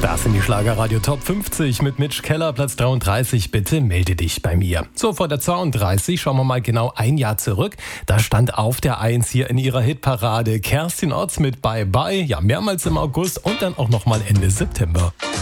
Das sind die Schlagerradio Top 50 mit Mitch Keller, Platz 33. Bitte melde dich bei mir. So, vor der 32 schauen wir mal genau ein Jahr zurück. Da stand auf der 1 hier in ihrer Hitparade Kerstin Otz mit Bye Bye. Ja, mehrmals im August und dann auch nochmal Ende September.